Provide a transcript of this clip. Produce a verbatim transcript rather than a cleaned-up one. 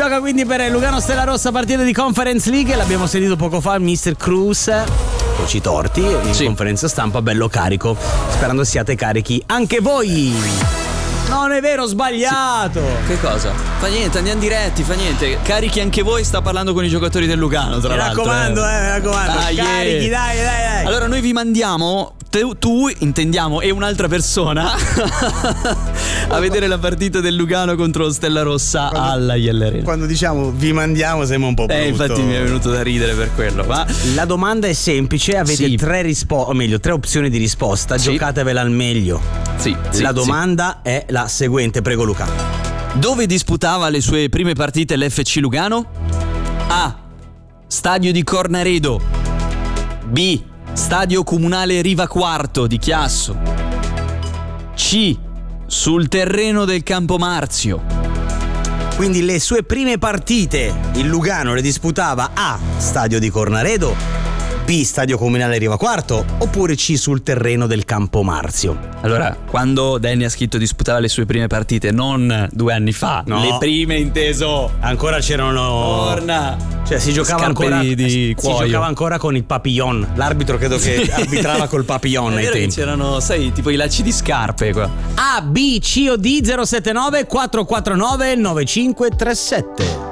Gioca quindi per Lugano Stella Rossa, partita di Conference League. L'abbiamo sentito poco fa, il mister Cruz, voci torti, in sì. conferenza stampa, bello carico. Sperando siate carichi anche voi. Non è vero, sbagliato. Sì. Che cosa? Fa niente, andiamo diretti, fa niente. Carichi anche voi, sta parlando con i giocatori del Lugano, tra mi l'altro. Raccomando, eh, mi raccomando, ah, carichi, yeah. dai, dai, dai. Allora noi vi mandiamo, tu, tu intendiamo, e un'altra persona a vedere la partita del Lugano contro Stella Rossa quando, alla Ielle Arena. Quando diciamo vi mandiamo sembra un po' brutto. Eh, infatti mi è venuto da ridere per quello. Ma la domanda è semplice, avete sì. tre risposte, o meglio, tre opzioni di risposta, sì. giocatevela al meglio. Sì, sì la domanda sì. è la seguente, prego Luca. Dove disputava le sue prime partite l'F C Lugano? A. Stadio di Cornaredo. B. Stadio Comunale Riva Quarto di Chiasso. C. Sul terreno del Campo Marzio. Quindi le sue prime partite il Lugano le disputava A. Stadio di Cornaredo, B. Stadio Comunale Riva Quarto, oppure C. sul terreno del Campo Marzio. Allora, quando Danny ha scritto disputava le sue prime partite, non due anni fa, no. le prime inteso. Ancora c'erano. Torna. Cioè si giocava ancora di, di si cuoio. giocava ancora con il papillon. L'arbitro credo che sì. arbitrava col papillon ai tempi. C'erano, sai, tipo i lacci di scarpe qua. A, B, C o D zero sette nove quattro quattro nove nove cinque tre sette.